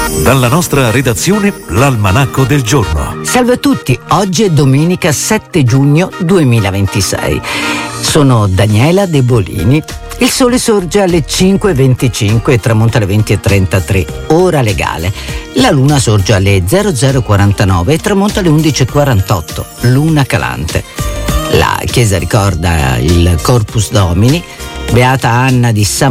Dalla nostra redazione, l'Almanacco del giorno. Salve a tutti, oggi è domenica 7 giugno 2026. Sono Daniela De Bolini. Il sole sorge alle 5:25 e tramonta alle 20:33, ora legale. La luna sorge alle 00:49 e tramonta alle 11:48, luna calante. La chiesa ricorda il Corpus Domini, Beata Anna di San